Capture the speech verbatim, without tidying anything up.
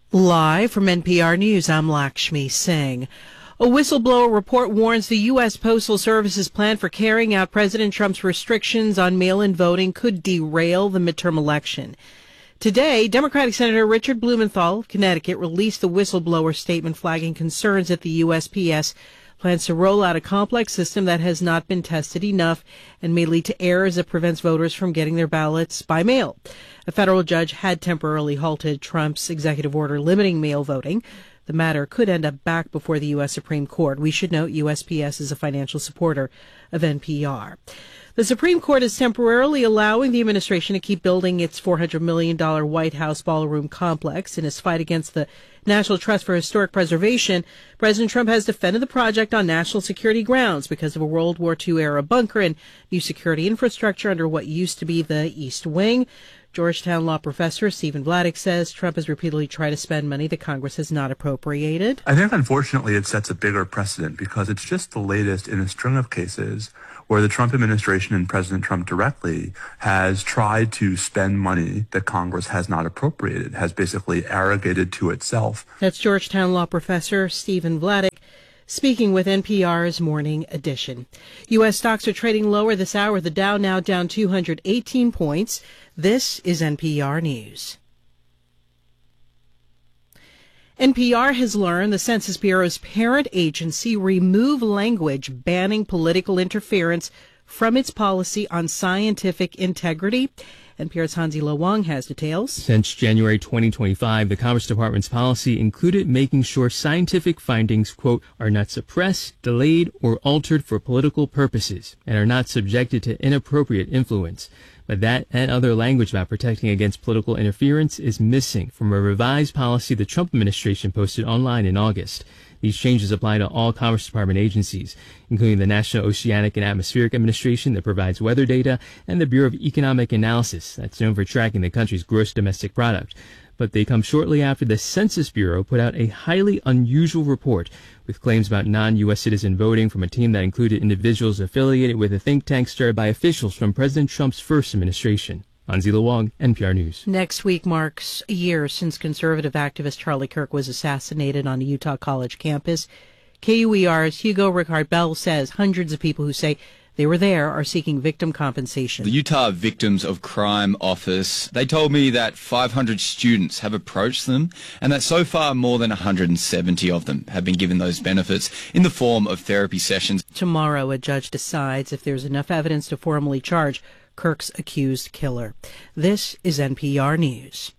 Live from N P R News, I'm Lakshmi Singh. A whistleblower report warns the U S. Postal Service's plan for carrying out President Trump's restrictions on mail-in voting could derail the midterm election. Today, Democratic Senator Richard Blumenthal of Connecticut released the whistleblower statement flagging concerns that the U S P S plans to roll out a complex system that has not been tested enough and may lead to errors that prevents voters from getting their ballots by mail. A federal judge had temporarily halted Trump's executive order limiting mail voting. The matter could end up back before the U S. Supreme Court. We should note U S P S is a financial supporter of N P R. The Supreme Court is temporarily allowing the administration to keep building its four hundred million dollars White House ballroom complex. In his fight against the National Trust for Historic Preservation, President Trump has defended the project on national security grounds because of a World War Two era bunker and new security infrastructure under what used to be the East Wing. Georgetown law professor Stephen Vladeck says Trump has repeatedly tried to spend money that Congress has not appropriated. I think, unfortunately, it sets a bigger precedent because it's just the latest in a string of cases where the Trump administration and President Trump directly has tried to spend money that Congress has not appropriated, has basically arrogated to itself. That's Georgetown law professor Stephen Vladeck speaking with N P R's Morning Edition. U S stocks are trading lower this hour. The Dow now down two hundred eighteen points. This is N P R News. N P R has learned the Census Bureau's parent agency remove language banning political interference from its policy on scientific integrity. N P R's Hansi Lo Wang has details. Since January twenty twenty-five, the Commerce Department's policy included making sure scientific findings, quote, are not suppressed, delayed, or altered for political purposes and are not subjected to inappropriate influence. But that and other language about protecting against political interference is missing from a revised policy the Trump administration posted online in August. These changes apply to all Commerce Department agencies, including the National Oceanic and Atmospheric Administration that provides weather data and the Bureau of Economic Analysis that's known for tracking the country's gross domestic product. But they come shortly after the Census Bureau put out a highly unusual report with claims about non-U S citizen voting from a team that included individuals affiliated with a think tank started by officials from President Trump's first administration. Hansi Lo Wang, N P R News. Next week marks a year since conservative activist Charlie Kirk was assassinated on a Utah College campus. K U E R's Hugo Ricard Bell says hundreds of people who say they were there are seeking victim compensation. The Utah Victims of Crime Office, they told me that five hundred students have approached them and that so far more than one hundred seventy of them have been given those benefits in the form of therapy sessions. Tomorrow, a judge decides if there's enough evidence to formally charge Kirk's accused killer. This is N P R News.